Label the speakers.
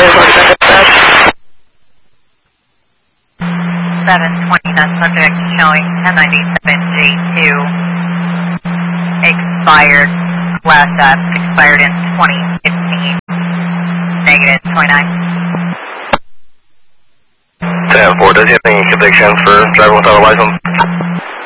Speaker 1: 720, that subject showing 1097J2. Expired, last up, expired in 2015. Negative 29.
Speaker 2: 10-4, does he have any conviction for driving without a license?